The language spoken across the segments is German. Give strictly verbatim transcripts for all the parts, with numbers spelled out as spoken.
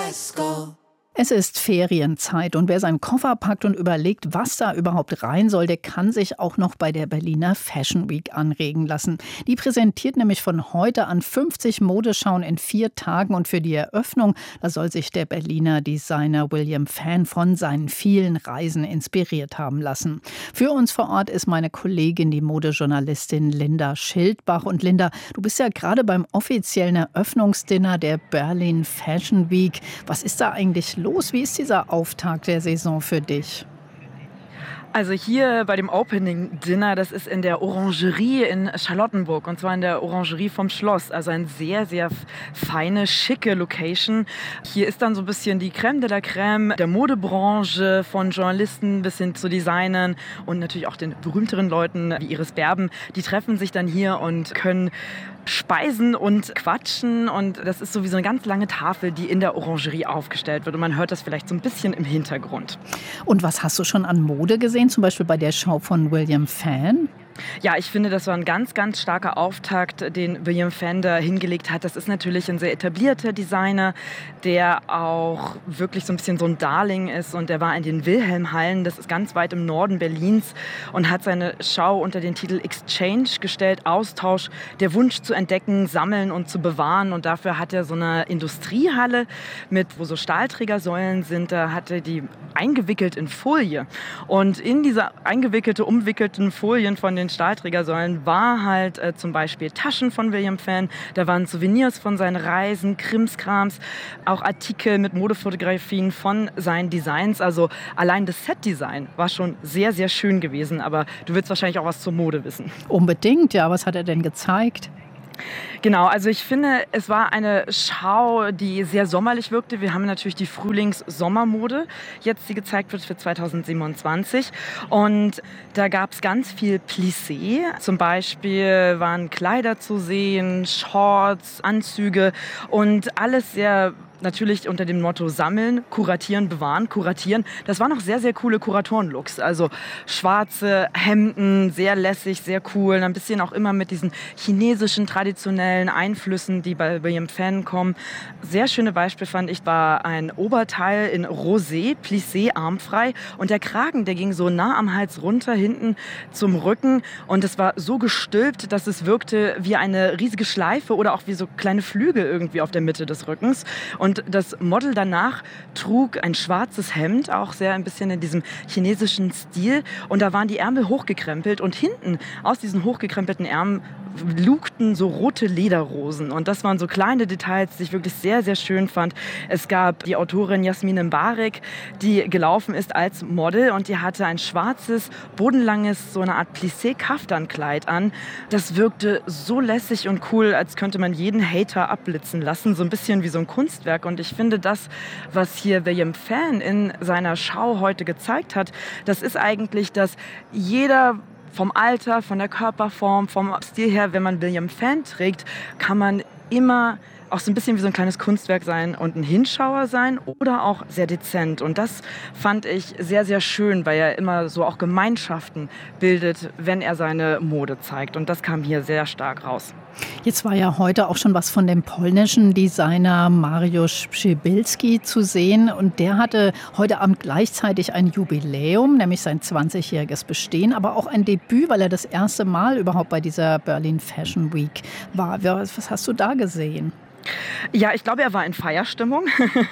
Es ist Ferienzeit und wer seinen Koffer packt und überlegt, was da überhaupt rein soll, der kann sich auch noch bei der Berliner Fashion Week anregen lassen. Die präsentiert nämlich von heute an fünfzig Modeschauen in vier Tagen und für die Eröffnung, da soll sich der Berliner Designer William Fan von seinen vielen Reisen inspiriert haben lassen. Für uns vor Ort ist meine Kollegin, die Modejournalistin Linda Schildbach. Und Linda, du bist ja gerade beim offiziellen Eröffnungsdinner der Berlin Fashion Week. Was ist da eigentlich los? Los? Wie ist dieser Auftakt der Saison für dich? Also hier bei dem Opening Dinner, das ist in der Orangerie in Charlottenburg und zwar in der Orangerie vom Schloss. Also eine sehr, sehr feine, schicke Location. Hier ist dann so ein bisschen die Crème de la Crème der Modebranche, von Journalisten bis hin zu Designern und natürlich auch den berühmteren Leuten wie Iris Berben. Die treffen sich dann hier und können speisen und quatschen und das ist sowieso eine ganz lange Tafel, die in der Orangerie aufgestellt wird und man hört das vielleicht so ein bisschen im Hintergrund. Und was hast du schon an Mode gesehen, zum Beispiel bei der Show von William Fan? Ja, ich finde, das war ein ganz, ganz starker Auftakt, den William Fan da hingelegt hat. Das ist natürlich ein sehr etablierter Designer, der auch wirklich so ein bisschen so ein Darling ist. Und der war in den Wilhelmhallen, das ist ganz weit im Norden Berlins, und hat seine Schau unter den Titel Exchange gestellt, Austausch, der Wunsch zu entdecken, sammeln und zu bewahren. Und dafür hat er so eine Industriehalle, mit, wo so Stahlträgersäulen sind, da hat er die eingewickelt in Folie. Und in diese eingewickelte, umwickelten Folien von den Stahlträgersäulen war halt äh, zum Beispiel Taschen von William Fan, da waren Souvenirs von seinen Reisen, Krimskrams, auch Artikel mit Modefotografien von seinen Designs. Also allein das Set-Design war schon sehr, sehr schön gewesen, aber du willst wahrscheinlich auch was zur Mode wissen. Unbedingt, ja. Was hat er denn gezeigt? Genau, also ich finde, es war eine Schau, die sehr sommerlich wirkte. Wir haben natürlich die Frühlings-Sommermode jetzt, die gezeigt wird für zweitausendsiebenundzwanzig. Und da gab es ganz viel Plissé. Zum Beispiel waren Kleider zu sehen, Shorts, Anzüge und alles sehr natürlich unter dem Motto sammeln, kuratieren, bewahren, kuratieren. Das waren noch sehr, sehr coole Kuratoren-Looks. Also schwarze Hemden, sehr lässig, sehr cool. Ein bisschen auch immer mit diesen chinesischen traditionellen Einflüssen, die bei William Fan kommen. Sehr schöne Beispiel fand ich, war ein Oberteil in Rosé, Plissé, armfrei. Und der Kragen, der ging so nah am Hals runter, hinten zum Rücken. Und es war so gestülpt, dass es wirkte wie eine riesige Schleife oder auch wie so kleine Flügel irgendwie auf der Mitte des Rückens. Und das Model danach trug ein schwarzes Hemd, auch sehr ein bisschen in diesem chinesischen Stil. Und da waren die Ärmel hochgekrempelt und hinten aus diesen hochgekrempelten Ärmeln lugten so rote Lederrosen. Und das waren so kleine Details, die ich wirklich sehr, sehr schön fand. Es gab die Autorin Jasmin Mbarek, die gelaufen ist als Model und die hatte ein schwarzes, bodenlanges, so eine Art Plissé-Kaftankleid an. Das wirkte so lässig und cool, als könnte man jeden Hater abblitzen lassen. So ein bisschen wie so ein Kunstwerk. Und ich finde, das, was hier William Fan in seiner Schau heute gezeigt hat, das ist eigentlich, dass jeder vom Alter, von der Körperform, vom Stil her, wenn man William Fan trägt, kann man immer auch so ein bisschen wie so ein kleines Kunstwerk sein und ein Hinschauer sein oder auch sehr dezent. Und das fand ich sehr, sehr schön, weil er immer so auch Gemeinschaften bildet, wenn er seine Mode zeigt. Und das kam hier sehr stark raus. Jetzt war ja heute auch schon was von dem polnischen Designer Mariusz Przybylski zu sehen. Und der hatte heute Abend gleichzeitig ein Jubiläum, nämlich sein zwanzigjähriges Bestehen, aber auch ein Debüt, weil er das erste Mal überhaupt bei dieser Berlin Fashion Week war. Was hast du da gesehen? Ja, ich glaube, er war in Feierstimmung.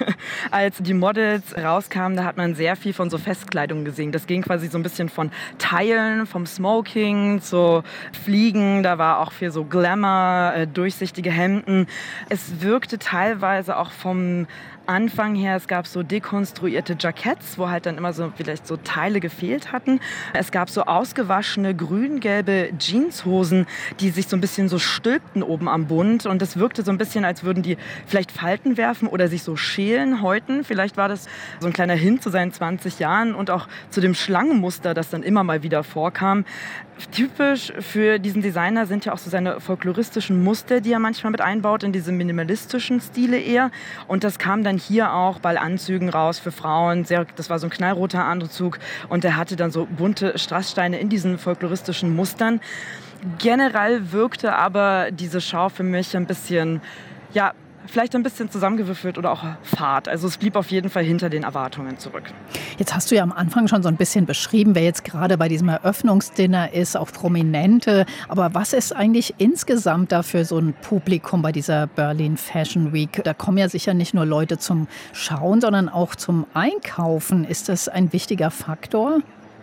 Als die Models rauskamen, da hat man sehr viel von so Festkleidung gesehen. Das ging quasi so ein bisschen von Teilen, vom Smoking zu Fliegen. Da war auch viel so Glamour, äh, durchsichtige Hemden. Es wirkte teilweise auch vom Anfang her, es gab so dekonstruierte Jacketts, wo halt dann immer so vielleicht so Teile gefehlt hatten. Es gab so ausgewaschene grün-gelbe Jeanshosen, die sich so ein bisschen so stülpten oben am Bund. Und das wirkte so ein bisschen, als würden die vielleicht Falten werfen oder sich so schälen, häuten. Vielleicht war das so ein kleiner Hint zu seinen zwanzig Jahren und auch zu dem Schlangenmuster, das dann immer mal wieder vorkam. Typisch für diesen Designer sind ja auch so seine folkloristischen Muster, die er manchmal mit einbaut, in diese minimalistischen Stile eher. Und das kam dann hier auch bei Anzügen raus für Frauen. Sehr, das war so ein knallroter Anzug und der hatte dann so bunte Strasssteine in diesen folkloristischen Mustern. Generell wirkte aber diese Schau für mich ein bisschen, ja, vielleicht ein bisschen zusammengewürfelt oder auch fad. Also es blieb auf jeden Fall hinter den Erwartungen zurück. Jetzt hast du ja am Anfang schon so ein bisschen beschrieben, wer jetzt gerade bei diesem Eröffnungsdinner ist, auch Prominente. Aber was ist eigentlich insgesamt da für so ein Publikum bei dieser Berlin Fashion Week? Da kommen ja sicher nicht nur Leute zum Schauen, sondern auch zum Einkaufen. Ist das ein wichtiger Faktor?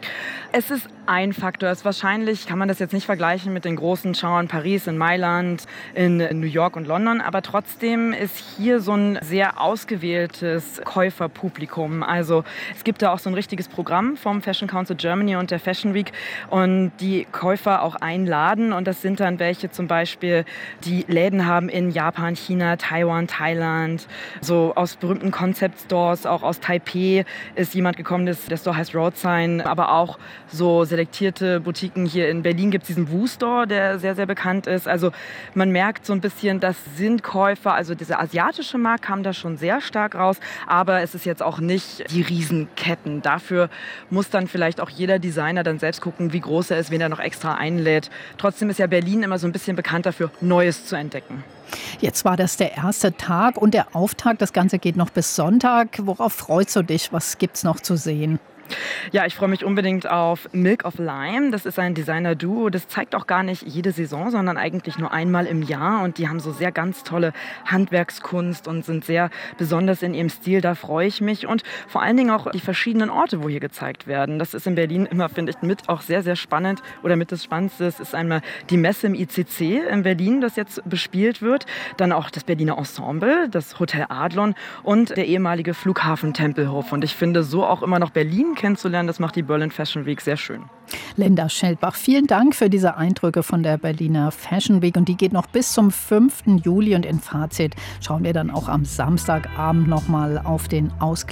Es ist ein Faktor. Es ist wahrscheinlich, kann man das jetzt nicht vergleichen mit den großen Schauern Paris, in Mailand, in New York und London, aber trotzdem ist hier so ein sehr ausgewähltes Käuferpublikum. Also es gibt da auch so ein richtiges Programm vom Fashion Council Germany und der Fashion Week und die Käufer auch einladen und das sind dann welche zum Beispiel, die Läden haben in Japan, China, Taiwan, Thailand, so aus berühmten Concept Stores, auch aus Taipei ist jemand gekommen, der Store heißt Roadsign, aber auch so selektierte Boutiquen. Hier in Berlin gibt es diesen Woo-Store, der sehr, sehr bekannt ist. Also man merkt so ein bisschen, das sind Käufer, also dieser asiatische Markt kam da schon sehr stark raus, aber es ist jetzt auch nicht die Riesenketten. Dafür muss dann vielleicht auch jeder Designer dann selbst gucken, wie groß er ist, wen er noch extra einlädt. Trotzdem ist ja Berlin immer so ein bisschen bekannt dafür, Neues zu entdecken. Jetzt war das der erste Tag und der Auftakt. Das Ganze geht noch bis Sonntag. Worauf freust du dich? Was gibt's noch zu sehen? Ja, ich freue mich unbedingt auf Milk of Lime. Das ist ein Designer-Duo. Das zeigt auch gar nicht jede Saison, sondern eigentlich nur einmal im Jahr. Und die haben so sehr ganz tolle Handwerkskunst und sind sehr besonders in ihrem Stil. Da freue ich mich. Und vor allen Dingen auch die verschiedenen Orte, wo hier gezeigt werden. Das ist in Berlin immer, finde ich, mit auch sehr, sehr spannend. Oder mit das Spannendste ist einmal die Messe im I C C in Berlin, das jetzt bespielt wird. Dann auch das Berliner Ensemble, das Hotel Adlon und der ehemalige Flughafen Tempelhof. Und ich finde, so auch immer noch Berlin kennenzulernen, das macht die Berlin Fashion Week sehr schön. Linda Scheldbach, vielen Dank für diese Eindrücke von der Berliner Fashion Week und die geht noch bis zum fünften Juli und in Fazit schauen wir dann auch am Samstagabend nochmal auf den Ausblick